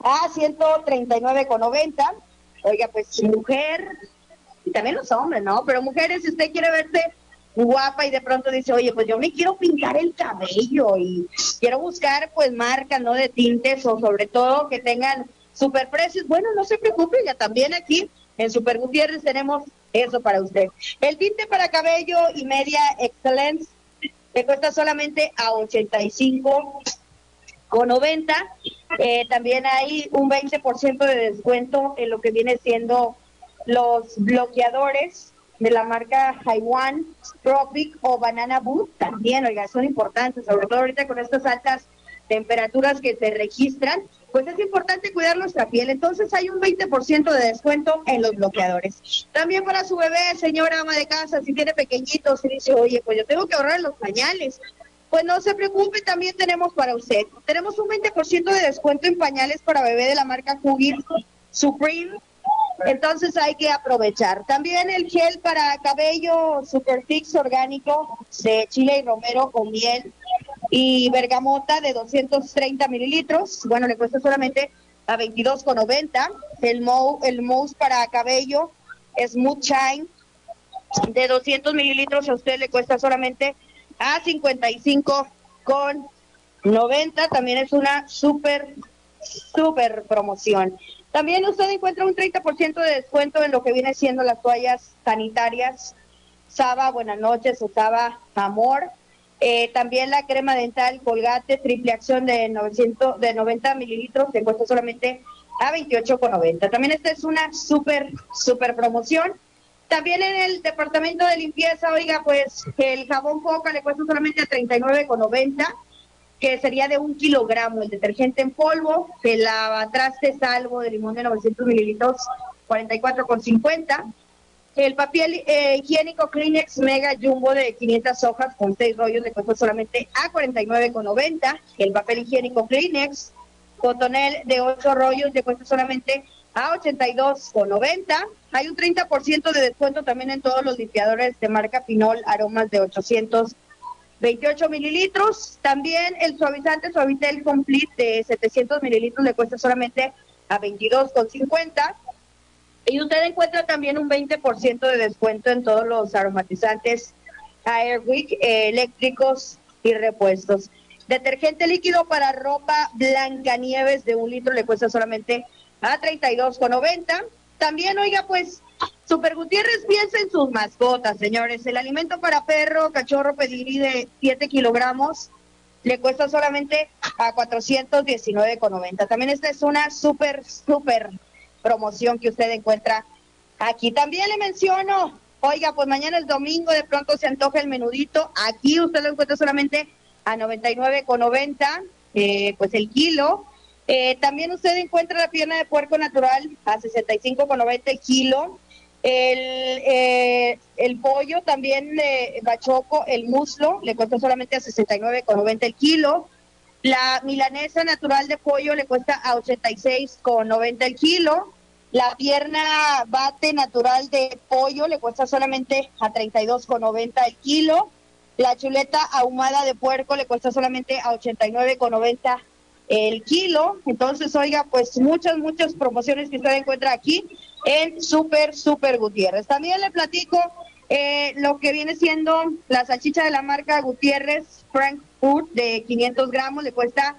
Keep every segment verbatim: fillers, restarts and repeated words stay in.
a ciento treinta y nueve con noventa. Oiga, pues mujer, y también los hombres, ¿no? Pero mujeres, si usted quiere verse guapa y de pronto dice, oye, pues yo me quiero pintar el cabello y quiero buscar pues marcas, ¿no? De tintes o sobre todo que tengan super precios. Bueno, no se preocupe, ya también aquí en Super Gutiérrez tenemos eso para usted. El tinte para cabello y media Excellence le cuesta solamente a ochenta y cinco con noventa. Eh, también hay un veinte por ciento de descuento en lo que viene siendo los bloqueadores de la marca Haiwan, Tropic o Banana Boot. También, oiga, son importantes, sobre todo ahorita con estas altas temperaturas que se registran, pues es importante cuidar nuestra piel. Entonces hay un veinte por ciento de descuento en los bloqueadores. También para su bebé, señora ama de casa, si tiene pequeñitos y dice, oye, pues yo tengo que ahorrar en los pañales, pues no se preocupe, también tenemos para usted. Tenemos un veinte por ciento de descuento en pañales para bebé de la marca Huggies Supreme. Entonces hay que aprovechar. También el gel para cabello Super Fix orgánico de chile y romero con miel y bergamota de doscientos treinta mililitros. Bueno, le cuesta solamente a veintidós con noventa. El, mo, el mousse para cabello Smooth Shine de doscientos mililitros a usted le cuesta solamente a cincuenta y cinco con noventa. También es una súper, súper promoción. También usted encuentra un treinta por ciento de descuento en lo que viene siendo las toallas sanitarias Saba Buenas noches o Saba Amor. Eh, también la crema dental Colgate triple acción de novecientos de noventa mililitros que cuesta solamente a veintiocho con noventa. También esta es una súper, súper promoción. También en el departamento de limpieza, oiga, pues el jabón Coca le cuesta solamente a treinta y nueve con noventa, que sería de un kilogramo. El detergente en polvo, el lavatraste Salvo de limón de novecientos mililitros, cuarenta y cuatro con cincuenta. El papel eh, higiénico Kleenex Mega Jumbo de quinientas hojas con seis rollos le cuesta solamente a cuarenta y nueve con noventa. El papel higiénico Kleenex Cotonel de ocho rollos le cuesta solamente a ochenta y dos con noventa. Hay un treinta por ciento de descuento también en todos los limpiadores de marca Pinol Aromas de ochocientos veintiocho mililitros. También el suavizante Suavitel Complete de setecientos mililitros le cuesta solamente a veintidós con cincuenta. Y usted encuentra también un veinte por ciento de descuento en todos los aromatizantes Airwick, eh, eléctricos y repuestos. Detergente líquido para ropa Blancanieves de un litro le cuesta solamente a treinta y dos con noventa. También, oiga, pues, Super Gutiérrez piensa en sus mascotas, señores. El alimento para perro, cachorro, pedigrí de siete kilogramos le cuesta solamente a cuatrocientos diecinueve con noventa. También esta es una súper, súper promoción que usted encuentra aquí. También le menciono, oiga, pues mañana es domingo, de pronto se antoja el menudito. Aquí usted lo encuentra solamente a noventa y nueve con noventa, eh, pues el kilo. Eh, también usted encuentra la pierna de puerco natural a sesenta y cinco con noventa el kilo. El, eh, el pollo también de bachoco, el muslo, le cuesta solamente a sesenta y nueve con noventa el kilo. La milanesa natural de pollo le cuesta a ochenta y seis con noventa el kilo. La pierna bate natural de pollo le cuesta solamente a treinta y dos con noventa el kilo. La chuleta ahumada de puerco le cuesta solamente a ochenta y nueve con noventa el kilo. Entonces, oiga, pues muchas, muchas promociones que usted encuentra aquí en Super, Super Gutiérrez. También le platico eh, lo que viene siendo la salchicha de la marca Gutiérrez Frankfurt de quinientos gramos, le cuesta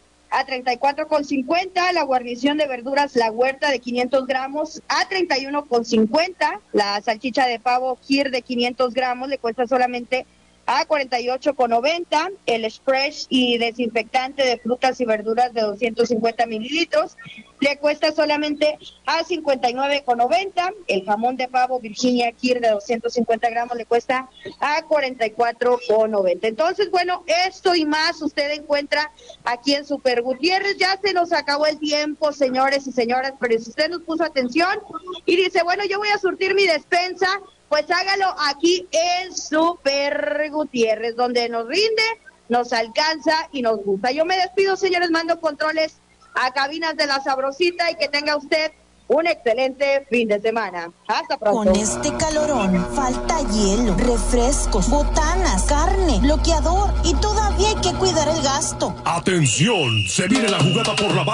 a treinta y cuatro con cincuenta. La guarnición de verduras La Huerta de quinientos gramos a treinta y uno con cincuenta. La salchicha de pavo Kir de quinientos gramos le cuesta solamente a cuarenta y ocho con noventa. El Express y desinfectante de frutas y verduras de doscientos cincuenta mililitros le cuesta solamente a cincuenta y nueve con noventa. El jamón de pavo Virginia Kir de doscientos cincuenta gramos le cuesta a cuarenta y cuatro con noventa. Entonces, bueno, esto y más usted encuentra aquí en Super Gutiérrez. Ya se nos acabó el tiempo, señores y señoras, pero si usted nos puso atención y dice, bueno, yo voy a surtir mi despensa, pues hágalo aquí en Super Gutiérrez, donde nos rinde, nos alcanza y nos gusta. Yo me despido, señores, mando controles a cabinas de La Sabrosita y que tenga usted un excelente fin de semana. Hasta pronto. Con este calorón, falta hielo, refrescos, botanas, carne, bloqueador y todavía hay que cuidar el gasto. ¡Atención! Se viene la jugada por la